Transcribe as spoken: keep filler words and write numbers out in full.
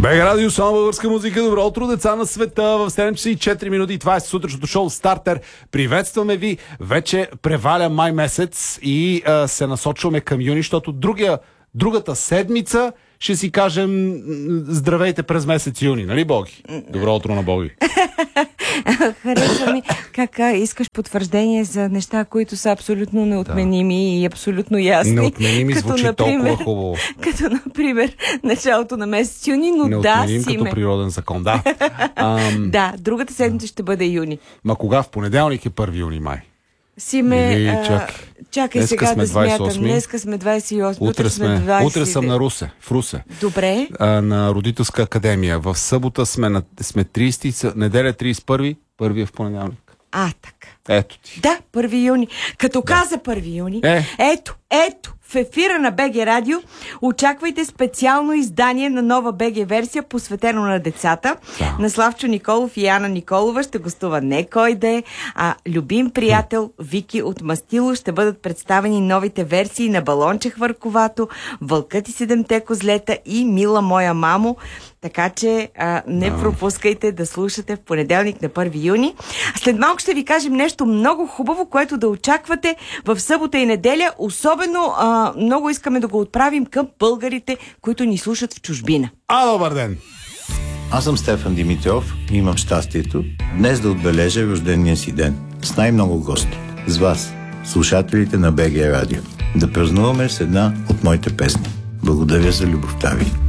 БГ Радио, само българска музика. Добро утро, деца на света. В седем часа и четири минути. Това е сутрешното шоу Стартер. Приветстваме ви. Вече преваля май месец и а, се насочваме към юни, защото другия, другата седмица ще си кажем здравейте през месец юни. Нали, Боги? Добро утро на Боги. Харесва ми как а, искаш потвърждение за неща, които са абсолютно неотменими да. и абсолютно ясни. Неотменими като, звучи например, толкова хубаво. Като, например, началото на месец юни, но неотменим да си като ме. природен закон, да. Ам... Да, другата седмица ще бъде юни. Ма кога? В понеделник е първи юни май. Си ме... Или, а, чак... Чакай Днеска сега сме да смятам. двадесет и осми. Днеска сме двадесет и осми. Утре, сме, двадесет. утре съм на Русе, в Русе. Добре. А, на Родителска академия. В събота сме, на, сме тридесети, неделя тридесет и първи, първи е в понеделник. А, така. Ето ти. Да, първи юни. Като да. каза първи юни, е. ето, ето, в ефира на БГ Радио очаквайте специално издание на нова БГ версия, посветено на децата. Да. На Славчо Николов и Яна Николова ще гостува не кой да е, а любим приятел Вики от Мастило. Ще бъдат представени новите версии на Балонче хвърковато, Вълкът и седемте козлета и Мила моя мамо. Така че а, не да. пропускайте да слушате в понеделник на първи юни. След малко ще ви кажем нещо много хубаво, което да очаквате в събота и неделя. Особено а, много искаме да го отправим към българите, които ни слушат в чужбина. А, добър ден! Аз съм Стефан Димитров и имам щастието днес да отбележа рождения си ден с най-много гости. С вас, слушателите на БГ Радио. Да празнуваме с една от моите песни. Благодаря за любовта ви.